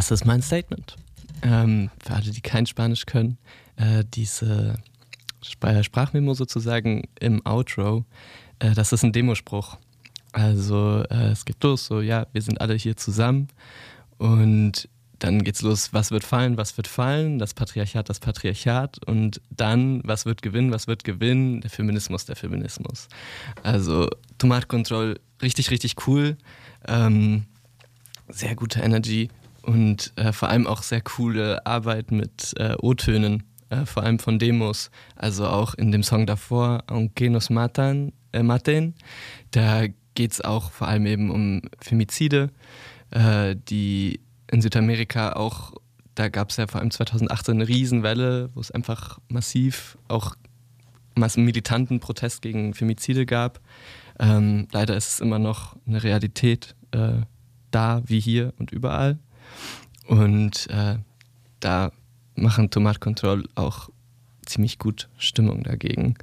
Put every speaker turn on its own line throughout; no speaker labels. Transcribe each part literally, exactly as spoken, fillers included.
das ist mein Statement. Ähm, für alle, die kein Spanisch können, äh, diese Sp- Sprachmemo sozusagen im Outro, äh, das ist ein Demospruch. Also äh, es geht los, so ja, wir sind alle hier zusammen und dann geht's los, was wird fallen, was wird fallen, das Patriarchat, das Patriarchat und dann, was wird gewinnen, was wird gewinnen, der Feminismus, der Feminismus. Also Tomar Control, richtig, richtig cool, ähm, sehr gute Energy und äh, vor allem auch sehr coole Arbeit mit äh, O-Tönen, äh, vor allem von Demos, also auch in dem Song davor, Aunque nos matan, äh, maten, da geht's auch vor allem eben um Femizide, äh, die in Südamerika auch, da gab es ja vor allem zweitausendachtzehn eine Riesenwelle, wo es einfach massiv auch massiv militanten Protest gegen Femizide gab. Ähm, leider ist es immer noch eine Realität äh, da, wie hier und überall. Und äh, da machen Tomar Control auch ziemlich gut Stimmung dagegen.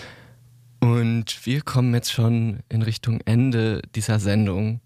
Und wir kommen jetzt schon in Richtung Ende dieser Sendung.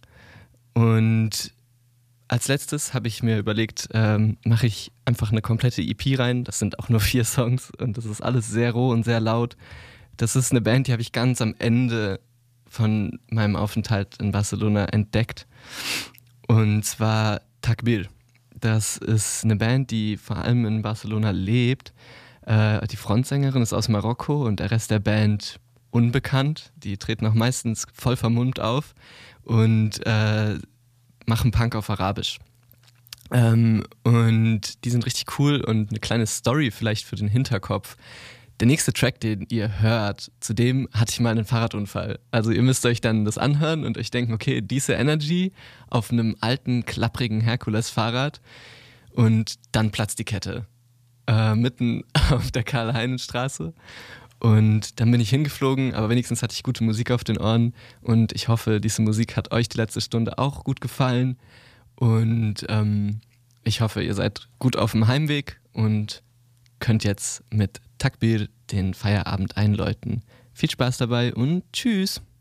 Und als letztes habe ich mir überlegt, ähm, mache ich einfach eine komplette E P rein. Das sind auch nur vier Songs und das ist alles sehr roh und sehr laut. Das ist eine Band, die habe ich ganz am Ende von meinem Aufenthalt in Barcelona entdeckt. Und zwar Takbir. Das ist eine Band, die vor allem in Barcelona lebt. Äh, die Frontsängerin ist aus Marokko und der Rest der Band unbekannt. Die treten auch meistens voll vermummt auf und äh, machen Punk auf Arabisch. Ähm, und die sind richtig cool und eine kleine Story vielleicht für den Hinterkopf. Der nächste Track, den ihr hört, zu dem hatte ich mal einen Fahrradunfall. Also ihr müsst euch dann das anhören und euch denken, okay, diese Energy auf einem alten, klapprigen Herkules-Fahrrad und dann platzt die Kette. Äh, mitten auf der Karl-Heinen-Straße. Und dann bin ich hingeflogen, aber wenigstens hatte ich gute Musik auf den Ohren und ich hoffe, diese Musik hat euch die letzte Stunde auch gut gefallen und ähm, ich hoffe, ihr seid gut auf dem Heimweg und könnt jetzt mit Takbir den Feierabend einläuten. Viel Spaß dabei und tschüss!